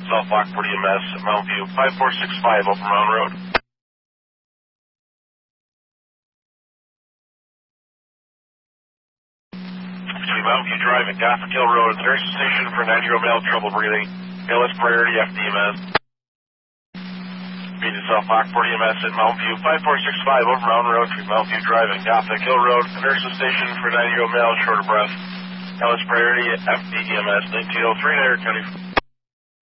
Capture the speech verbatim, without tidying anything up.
South Lockport E M S at Mountain View, five four six five Open Mountain Road. Between Mountain View Drive and Gothic Hill Road at the nursing station for a nine-year-old male with trouble breathing. A L S priority F D M S. Meet at South Lockport E M S at Mountain View, five four six five Open Mountain Road between Mountain View Drive and Gothic Hill Road at the nursing station for a nine-year-old male short of breath. A L S priority F D M S, nineteen oh three, Niagara County.